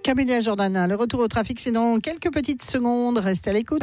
Camélia Jordana, le retour au trafic, c'est dans quelques petites secondes. Restez à l'écoute.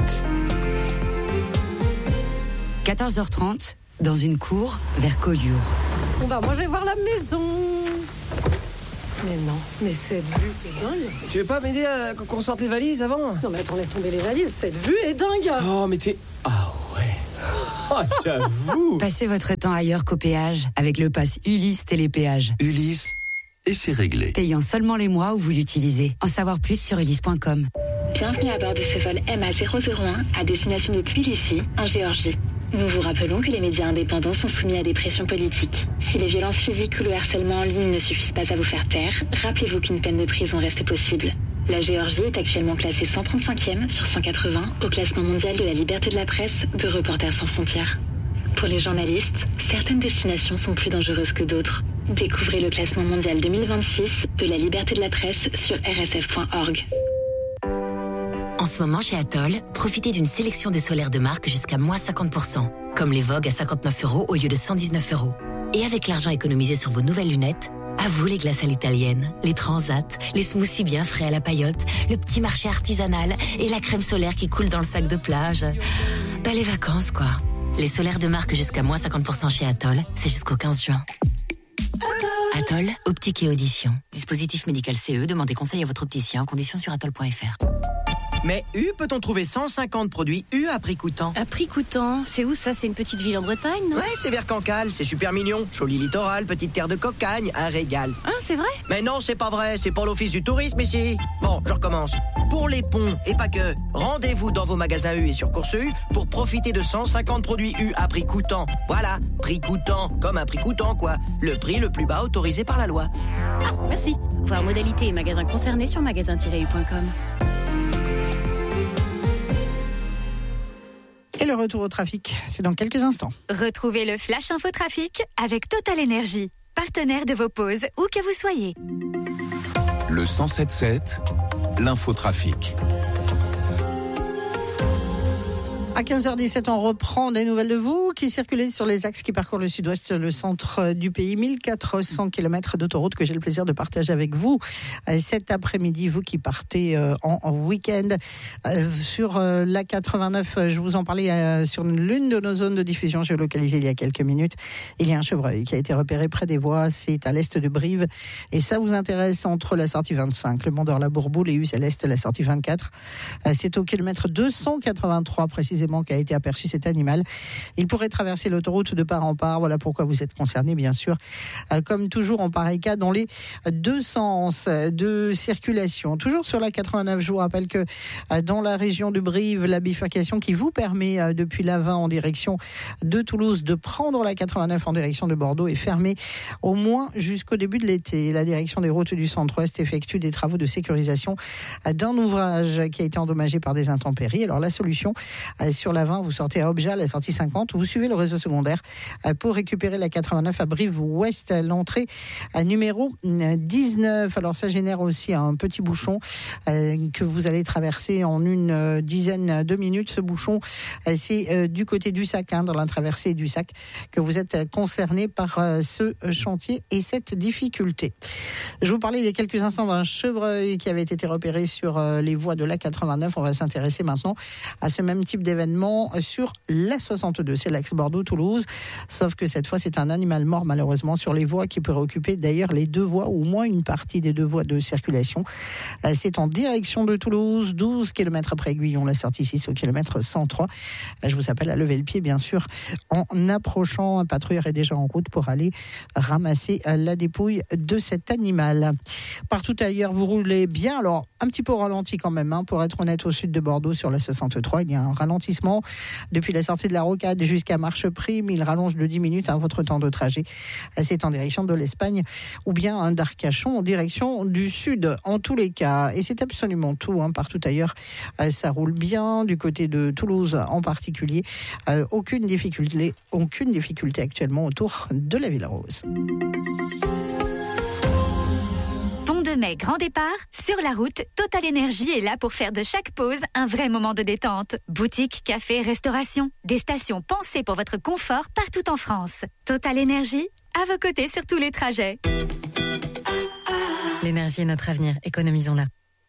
14h30, dans une cour vers Collioure. Bon bah moi je vais voir la maison. Mais non, mais cette vue est dingue. Tu veux pas m'aider à qu'on sorte les valises avant? Non mais attends, laisse tomber les valises, cette vue est dingue. Oh mais t'es... Ah ouais. Oh j'avoue. Passez votre temps ailleurs qu'au péage avec le pass Ulysse Télépéage. Ulysse, et c'est réglé. Payant seulement les mois où vous l'utilisez. En savoir plus sur ulysse.com. Bienvenue à bord de ce vol MA001 à destination de Tbilissi, en Géorgie. Nous vous rappelons que les médias indépendants sont soumis à des pressions politiques. Si les violences physiques ou le harcèlement en ligne ne suffisent pas à vous faire taire, rappelez-vous qu'une peine de prison reste possible. La Géorgie est actuellement classée 135e sur 180 au classement mondial de la liberté de la presse de Reporters sans frontières. Pour les journalistes, certaines destinations sont plus dangereuses que d'autres. Découvrez le classement mondial 2026 de la liberté de la presse sur rsf.org. En ce moment, chez Atoll, profitez d'une sélection de solaires de marque jusqu'à moins 50%, comme les Vogue à 59 € au lieu de 119 €. Et avec l'argent économisé sur vos nouvelles lunettes, à vous les glaces à l'italienne, les transats, les smoothies bien frais à la paillote, le petit marché artisanal et la crème solaire qui coule dans le sac de plage. Bah les vacances quoi. Les solaires de marque jusqu'à moins 50% chez Atoll, c'est jusqu'au 15 juin. Atoll, optique et audition. Dispositif médical CE, demandez conseil à votre opticien en conditions sur atoll.fr. Mais U, peut-on trouver 150 produits U à prix coûtant? À prix coûtant, c'est où ça? C'est une petite ville en Bretagne, non? Ouais, c'est vers Cancale, c'est super mignon. Joli littoral, petite terre de cocagne, un régal. Ah, c'est vrai? Mais non, c'est pas vrai, c'est pour l'office du tourisme ici. Bon, je recommence. Pour les ponts, et pas que, rendez-vous dans vos magasins U et sur Course U pour profiter de 150 produits U à prix coûtant. Voilà, prix coûtant, comme un prix coûtant quoi. Le prix le plus bas autorisé par la loi. Ah, merci. Voir modalité et magasins concernés sur magasin-u.com. Et le retour au trafic, c'est dans quelques instants. Retrouvez le Flash Info Trafic avec Total Energy, partenaire de vos pauses, où que vous soyez. Le 107.7, l'infotrafic. À 15h17, on reprend des nouvelles de vous qui circulez sur les axes qui parcourent le sud-ouest, le centre du pays. 1400 km d'autoroute que j'ai le plaisir de partager avec vous cet après-midi. Vous qui partez en week-end sur la 89, je vous en parlais sur l'une de nos zones de diffusion géolocalisées il y a quelques minutes. Il y a un chevreuil qui a été repéré près des voies, c'est à l'est de Brive. Et ça vous intéresse entre la sortie 25, le Mont d'Or, la Bourboule et à l'est, la sortie 24. C'est au kilomètre 283 précisément qu'a été aperçu cet animal. Il pourrait traverser l'autoroute de part en part. Voilà pourquoi vous êtes concernés, bien sûr. Comme toujours en pareil cas, dans les deux sens de circulation. Toujours sur la 89, je vous rappelle que dans la région de Brive, la bifurcation qui vous permet depuis la 20 en direction de Toulouse de prendre la 89 en direction de Bordeaux est fermée au moins jusqu'au début de l'été. La direction des routes du centre-ouest effectue des travaux de sécurisation d'un ouvrage qui a été endommagé par des intempéries. Alors la solution, sur la 20, vous sortez à Objat, la sortie 50, vous suivez le réseau secondaire pour récupérer la 89 à Brive-Ouest, l'entrée à numéro 19. Alors ça génère aussi un petit bouchon que vous allez traverser en une dizaine de minutes. Ce bouchon, c'est du côté du Sac, dans la traversée du Sac, que vous êtes concerné par ce chantier et cette difficulté. Je vous parlais il y a quelques instants d'un chevreuil qui avait été repéré sur les voies de la 89. On va s'intéresser maintenant à ce même type d'événement sur la 62, c'est l'axe Bordeaux-Toulouse, sauf que cette fois c'est un animal mort malheureusement sur les voies qui pourrait occuper d'ailleurs les deux voies ou au moins une partie des deux voies de circulation. C'est en direction de Toulouse, 12 km après Aiguillon, la sortie 6 au kilomètre 103. Je vous appelle à lever le pied bien sûr en approchant. Un patrouilleur est déjà en route pour aller ramasser la dépouille de cet animal. Partout ailleurs vous roulez bien, alors un petit peu au ralenti quand même, pour être honnête, au sud de Bordeaux sur la 63, il y a un ralentissement depuis la sortie de la Rocade jusqu'à Marcheprime. Il rallonge de 10 minutes votre temps de trajet. C'est en direction de l'Espagne ou bien d'Arcachon en direction du sud en tous les cas. Et c'est absolument tout, partout ailleurs ça roule bien, du côté de Toulouse en particulier. Aucune difficulté actuellement autour de la Ville Rose. Pont de Mai, grand départ, sur la route, Total Energy est là pour faire de chaque pause un vrai moment de détente. Boutique, café, restauration, des stations pensées pour votre confort partout en France. Total Energy, à vos côtés sur tous les trajets. L'énergie est notre avenir, économisons-la.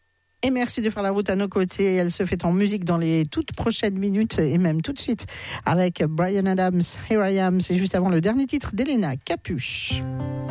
Et merci de faire la route à nos côtés. Elle se fait en musique dans les toutes prochaines minutes et même tout de suite avec Bryan Adams, Here I Am. C'est juste avant le dernier titre d'Elena Capuche.